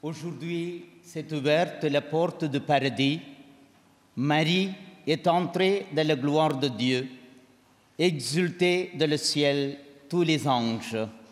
Aujourd'hui s'est ouverte la porte du paradis. Marie est entrée dans la gloire de Dieu. Exultez dans le ciel tous les anges.